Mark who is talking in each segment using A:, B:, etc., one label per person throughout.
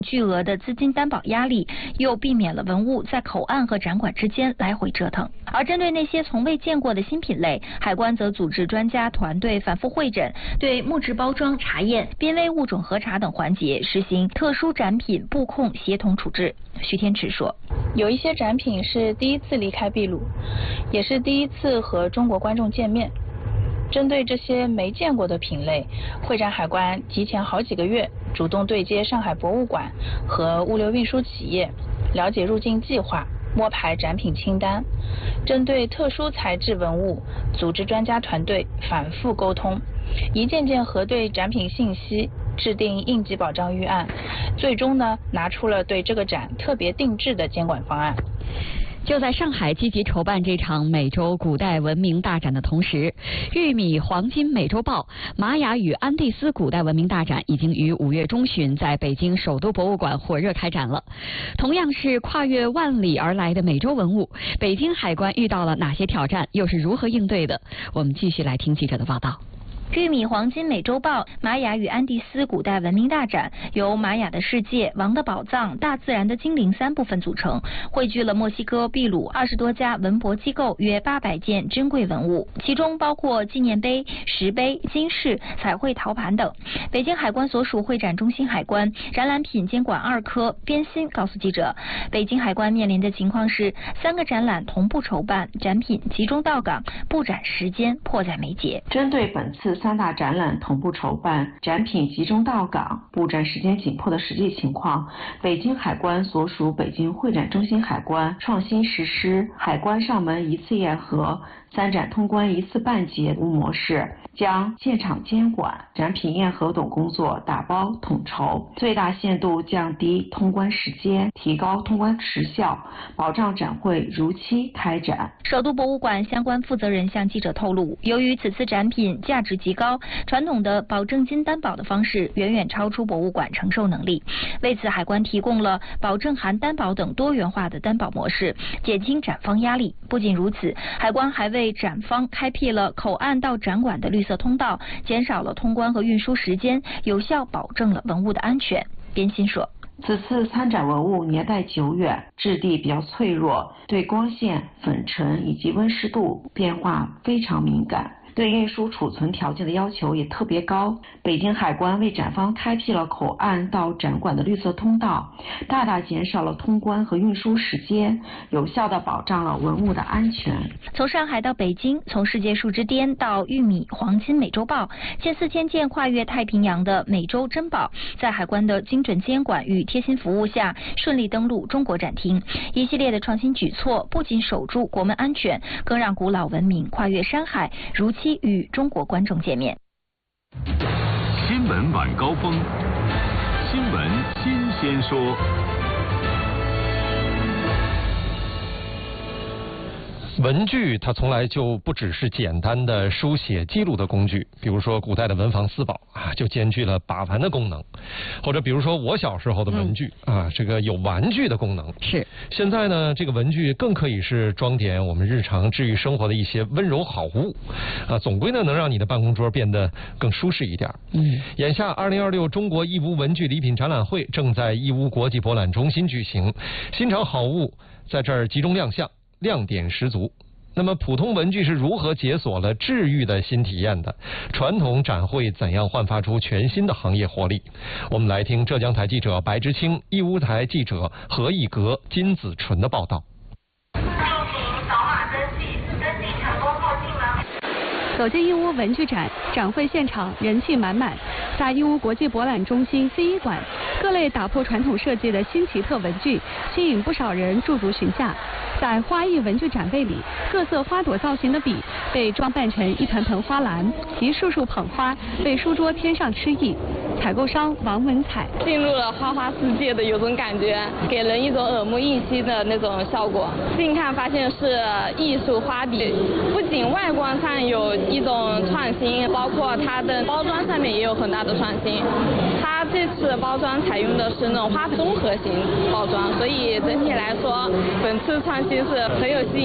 A: 巨额的资金担保压力，又避免了文物在口岸和展馆之间来回折腾。而针对那些从未见过的新品类，海关则组织专家团队反复会诊，对木质包装查验、濒危物种核查等环节实行特殊展品布控协同处置。徐天池说，
B: 有一些展品是第一次离开秘鲁，也是第一次和中国观众见面。针对这些没见过的品类，会展海关提前好几个月主动对接上海博物馆和物流运输企业，了解入境计划，摸排展品清单。针对特殊材质文物，组织专家团队反复沟通，一件件核对展品信息，制定应急保障预案，最终拿出了对这个展特别定制的监管方案。
C: 就在上海积极筹办这场美洲古代文明大展的同时，玉米黄金美洲豹、玛雅与安第斯古代文明大展已经于5月中旬在北京首都博物馆火热开展了。同样是跨越万里而来的美洲文物，北京海关遇到了哪些挑战，又是如何应对的？我们继续来听记者的报道。
A: 玉米黄金美洲豹、玛雅与安第斯古代文明大展由玛雅的世界、王的宝藏、大自然的精灵3部分组成，汇聚了墨西哥、秘鲁20多家文博机构约800件珍贵文物，其中包括纪念碑、石碑、金饰、彩绘陶盘等。北京海关所属会展中心海关展览品监管2科边鑫告诉记者，北京海关面临的情况是3个展览同步筹办，展品集中到港，布展时间迫在眉睫。
D: 针对本次3大展览同步筹办，展品集中到港，布展时间紧迫的实际情况，北京海关所属北京会展中心海关创新实施海关上门一次验核、3展通关1次办结务模式，将现场监管、展品验核等工作打包统筹，最大限度降低通关时间，提高通关时效，保障展会如期开展。
A: 首都博物馆相关负责人向记者透露，由于此次展品价值极高，传统的保证金担保的方式远远超出博物馆承受能力，为此海关提供了保证含担保等多元化的担保模式，减轻展方压力。不仅如此，海关还为展方开辟了口岸到展馆的绿色通道，减少了通关和运输时间，有效保证了文物的安全。边鑫说，
D: 此次参展文物年代久远，质地比较脆弱，对光线、粉尘以及温湿度变化非常敏感，对运输储存条件的要求也特别高。北京海关为展方开辟了口岸到展馆的绿色通道，大大减少了通关和运输时间，有效地保障了文物的安全。
A: 从上海到北京，从世界树之巅到玉米黄金美洲豹，近4000件跨越太平洋的美洲珍宝，在海关的精准监管与贴心服务下，顺利登陆中国展厅。一系列的创新举措不仅守住国门安全，更让古老文明跨越山海，如期与中国观众见面。
E: 新闻晚高峰，新闻新鲜说。
F: 文具它从来就不只是简单的书写记录的工具，比如说古代的文房四宝啊，就兼具了把玩的功能，或者比如说我小时候的文具啊，这个有玩具的功能。
C: 是。
F: 现在呢，这个文具更可以是装点我们日常治愈生活的一些温柔好物啊，总归呢能让你的办公桌变得更舒适一点。眼下2026中国义乌文具礼品展览会正在义乌国际博览中心举行，新潮好物在这儿集中亮相，亮点十足。那么普通文具是如何解锁了治愈的新体验的？传统展会怎样焕发出全新的行业活力？我们来听浙江台记者白之清、义乌台记者何一格、金子纯的报道。
G: 走进义乌文具展，展会现场人气满满。在义乌国际博览中心 C1馆，各类打破传统设计的新奇特文具吸引不少人驻足询价。在花艺文具展位里，各色花朵造型的笔被装扮成一盆盆花篮，一束束捧花为书桌添上诗意。采购商王文彩
H: 进入了花花世界的有种感觉，给人一种耳目一新的那种效果。近看发现是艺术花笔，不仅外观上有一种创新，包括它的包装上面也有很大的创新。它这次包装采用的是那种花综合型包装，所以整体来说本次创新是很有吸引力。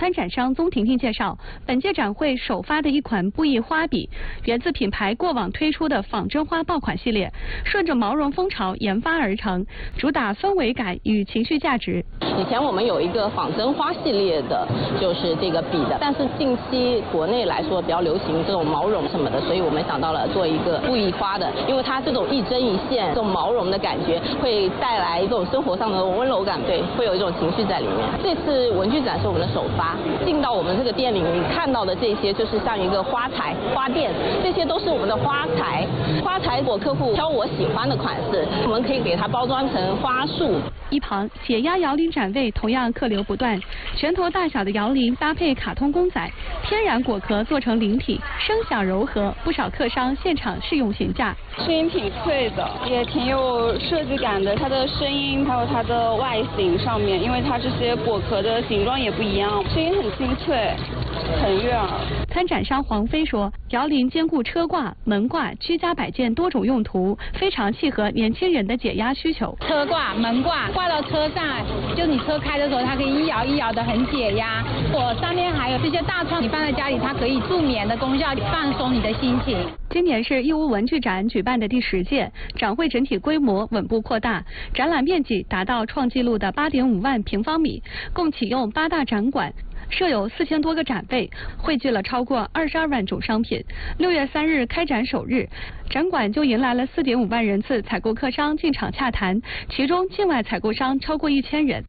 G: 参展商宗婷婷介绍，本届展会首发的一款布艺花笔，源自品牌过往推出的仿真花爆款系列，顺着毛绒风潮研发而成，主打氛围感与情绪价值。
I: 以前我们有一个仿真花系列的，就是这个笔的，但是近期国内来说比较流行这种毛绒什么的，所以我们想到了做一个布艺花的，因为它这种一针一线，这种毛绒的感觉会带来一种生活上的温柔感，对，会有一种情绪在里面。这次文具展是我们的首发，进到我们这个店里，你看到的这些就是像一个花材、花店，这些都是我们的花材。花材我客户挑我喜欢的款式，我们可以给它包装成花束。
G: 一旁解压摇铃展位同样客流不断，拳头大小的摇铃搭配卡通公仔，天然果壳做成灵体，声响柔和，不少客商现场试用询价。
J: 声音挺脆的，也挺有设计感的，它的声音还有它的外形上面，因为它这些果壳的形状也不一样，声音很清脆，很悦耳。
G: 参展商黄飞说，摇铃兼顾车挂、门挂、居家摆件多种用途，非常契合年轻人的解压需求。
K: 车挂、门挂挂到车上，就你车开的时候，它可以一摇一摇的，很解压。我上面还有这些大创，你放在家里，它可以助眠的功效，放松你的心情。
G: 今年是义乌文具展举办的第10届，展会整体规模稳步扩大，展览面积达到创纪录的8.5万平方米，共启用8大展馆。设有4000多个展位，汇聚了超过22万种商品。6月3日开展首日，展馆就迎来了4.5万人次采购客商进场洽谈，其中境外采购商超过1000人。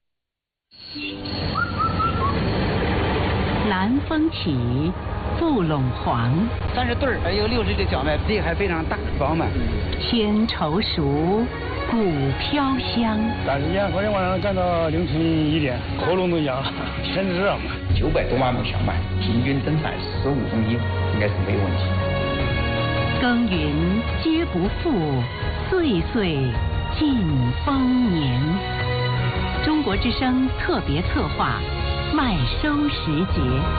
L: 南风起，布拢黄
M: ，30对儿，还有60个脚麦，这还非常大饱满。
L: 天稠熟，谷飘香。
N: 赶时间，昨天晚上干到凌晨1点，喉咙都哑了，天热嘛。
O: 900多万亩小麦，平均增产15公斤，应该是没问题。
L: 耕耘皆不负，岁岁尽丰年。中国之声特别策划，麦收时节。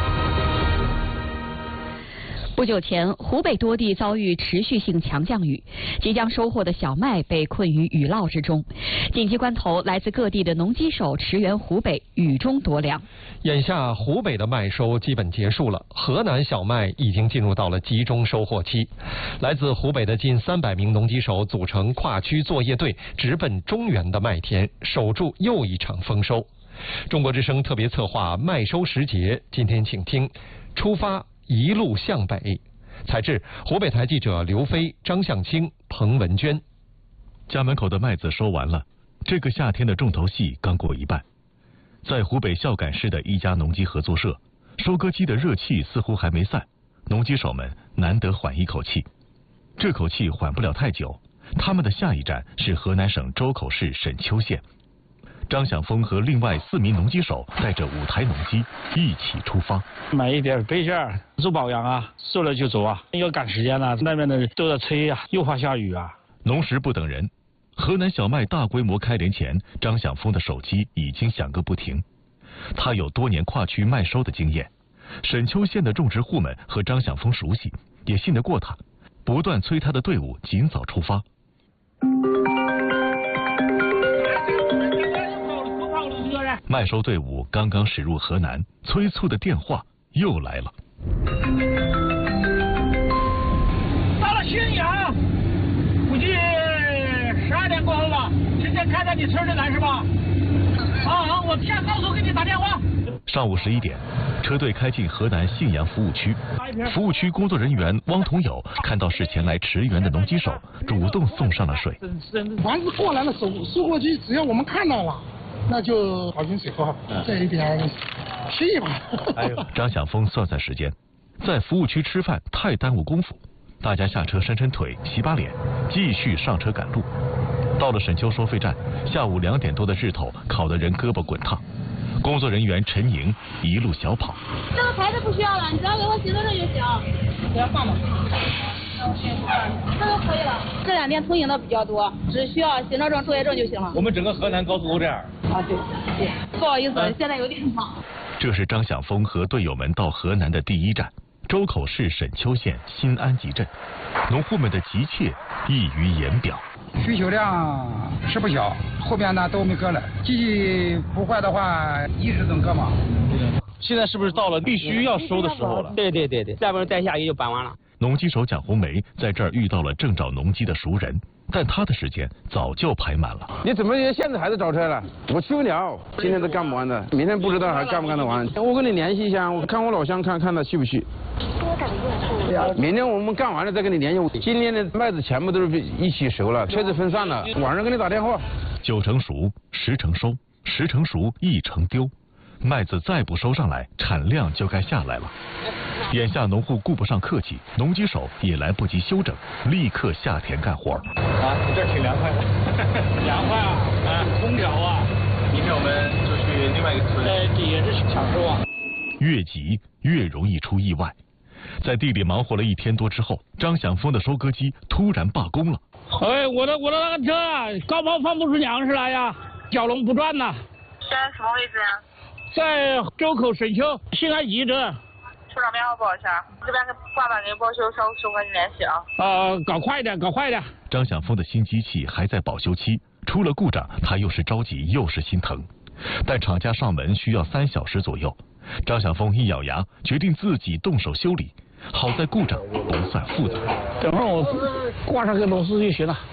C: 不久前，湖北多地遭遇持续性强降雨，即将收获的小麦被困于雨涝之中。紧急关头，来自各地的农机手驰援湖北，雨中夺粮。
F: 眼下，湖北的麦收基本结束了，河南小麦已经进入到了集中收获期。来自湖北的近300名农机手组成跨区作业队，直奔中原的麦田，守住又一场丰收。中国之声特别策划麦收时节，今天请听出发一路向北。采制湖北台记者刘飞、张向清、彭文娟。
P: 家门口的麦子收完了，这个夏天的重头戏刚过一半。在湖北孝感市的一家农机合作社，收割机的热气似乎还没散，农机手们难得缓一口气。这口气缓不了太久，他们的下一站是河南省周口市沈丘县。张晓峰和另外4名农机手带着5台农机一起出发，
N: 买一点备件，做保养啊，收了就走啊，要赶时间了，那边的都在催啊，又怕下雨啊。
P: 农时不等人，河南小麦大规模开镰前，张晓峰的手机已经响个不停。他有多年跨区麦收的经验，沈丘县的种植户们和张晓峰熟悉，也信得过他，不断催他的队伍尽早出发。麦收队伍刚刚驶入河南，催促的电话又来了。
Q: 到了浔阳，估计12点过后了，直接开到你村里来是吧？好，我下高速给你打电话。
P: 上午11点，车队开进河南信阳服务区。服务区工作人员汪同友看到是前来驰援的农机手，主动送上了水。
R: 船子过来了，收获机只要我们看到了，那就好进水喝，这一点屁吧。
P: 张晓峰算算时间，在服务区吃饭太耽误功夫，大家下车伸伸腿、洗把脸，继续上车赶路。到了沈丘收费站，下午2点多的日头烤得人胳膊滚烫。工作人员陈莹一路小跑。
S: 这个牌子不需要了，你只要给我写到这就行。不要放吗？这就可以了。这2天通行的比较多，只需要行政证、作业证就行了。
T: 我们整个河南高速都这样。
S: 啊，对。不好意思，现在有点忙。
P: 这是张晓峰和队友们到河南的第一站，周口市沈丘县新安集镇。农户们的急切溢于言表。
M: 需求量是不小，后边呢都没割了，机器不坏的话，10整割嘛。
N: 现在是不是到了必须要收的时候了？
T: 对，再不然再下雨就搬完了。
P: 农机手蒋红梅在这儿遇到了正找农机的熟人，但他的时间早就排满了。
U: 你怎么现在还在找车了？我去不了，今天都干不完的，明天不知道还干不干得完。我跟你联系一下，我看我老乡看他去不去。明天我们干完了再跟你联系。今天的麦子全部都是一起熟了，车子分散了，晚上给你打电话。
P: 9成熟，10成收，10成熟1成丢，麦子再不收上来，产量就该下来了。眼下农户顾不上客气，农机手也来不及休整，立刻下田干活。
N: 这挺凉快的，凉快啊！空调啊！明天我们就去另外一个村，这也是享受啊。
P: 越急越容易出意外。在地里忙活了1天多之后，张享峰的收割机突然罢工了。
N: 哎，我的那个车啊，高抛放不出粮食来呀，小龙不转呐。
V: 在什么位置啊？
N: 在周口水丘新安集这。
V: 车上编号报一下，这边跟爸爸给报修收跟你联系啊。
N: 搞快点。
P: 张享峰的新机器还在保修期，出了故障，他又是着急又是心疼。但厂家上门需要3小时左右，张享峰一咬牙，决定自己动手修理。好在故障不算复杂，
N: 等会儿我挂上个螺丝就行了。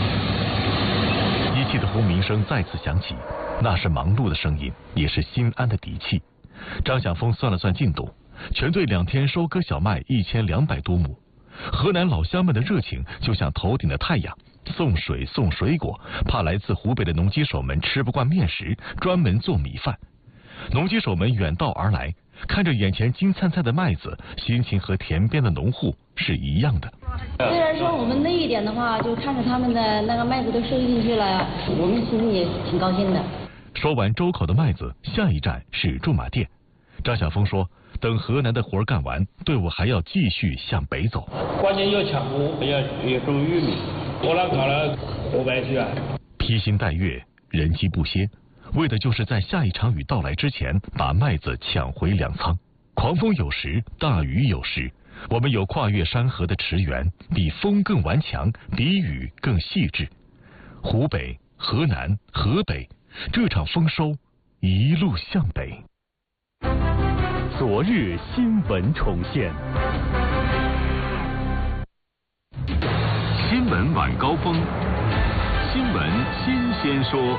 P: 机器的轰鸣声再次响起，那是忙碌的声音，也是心安的底气。张享峰算了算进度，全队2天收割小麦1200多亩。河南老乡们的热情就像头顶的太阳，送水送水果，怕来自湖北的农机手们吃不惯面食，专门做米饭。农机手们远道而来，看着眼前金灿灿的麦子，心情和田边的农户是一样的。
W: 虽然说我们累一点的话，就看着他们的那个麦子都收进去了，我们心里也挺高兴的。
P: 收完周口的麦子，下一站是驻马店。张晓峰说，等河南的活干完，队伍还要继续向北走。
N: 关键要抢谷，要种玉米，我俩搞了湖北去啊。
P: 披星戴月，人机不歇，为的就是在下一场雨到来之前，把麦子抢回粮仓。狂风有时，大雨有时，我们有跨越山河的驰援，比风更顽强，比雨更细致。湖北、河南、河北，这场丰收一路向北。
E: 昨日新闻重现，新闻晚高峰，新闻新鲜说。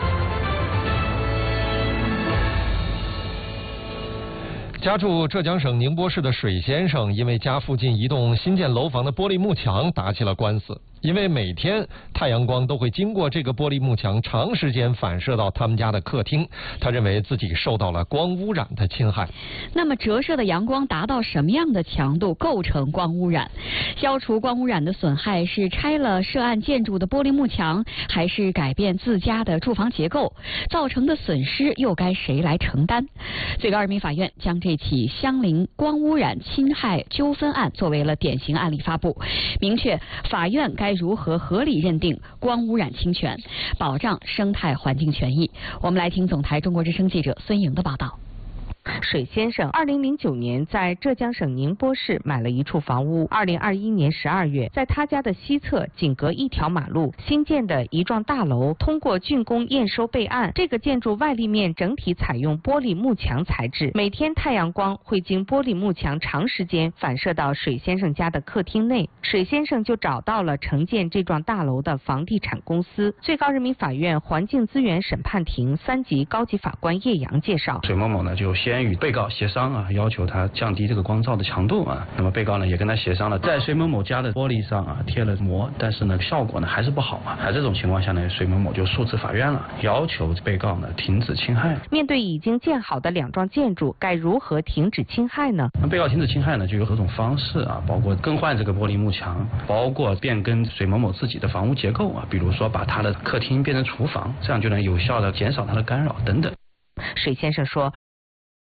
F: 家住浙江省宁波市的水先生，因为家附近一栋新建楼房的玻璃幕墙打起了官司。因为每天太阳光都会经过这个玻璃幕墙，长时间反射到他们家的客厅，他认为自己受到了光污染的侵害。
C: 那么折射的阳光达到什么样的强度构成光污染？消除光污染的损害是拆了涉案建筑的玻璃幕墙，还是改变自家的住房结构？造成的损失又该谁来承担？最高人民法院将这起相邻光污染侵害纠纷案作为了典型案例发布，明确法院该如何合理认定光污染侵权，保障生态环境权益。我们来听总台中国之声记者孙莹的报道。
X: 水先生2009年在浙江省宁波市买了一处房屋。2021年12月，在他家的西侧仅隔一条马路新建的一幢大楼通过竣工验收备案。这个建筑外立面整体采用玻璃幕墙材质，每天太阳光会经玻璃幕墙长时间反射到水先生家的客厅内。水先生就找到了承建这幢大楼的房地产公司。最高人民法院环境资源审判庭3级高级法官叶阳介绍，
O: 水某某呢就先与被告协商啊，要求他降低这个光照的强度啊。那么被告呢也跟他协商了，在水某某家的玻璃上啊贴了膜，但是呢效果呢还是不好啊。在这种情况下呢，水某某就诉至法院了，要求被告呢停止侵害。
X: 面对已经建好的2幢建筑，该如何停止侵害呢？
O: 那被告停止侵害呢，就有各种方式啊，包括更换这个玻璃幕墙，包括变更水某某自己的房屋结构啊，比如说把他的客厅变成厨房，这样就能有效的减少他的干扰等等。
X: 水先生说，